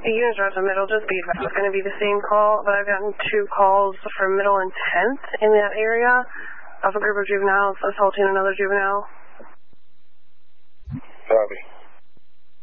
Unit Director Middle, just be advised. It's going to be the same call, but I've gotten 2 calls from Middle and 10th in that area of a group of juveniles assaulting another juvenile. Copy.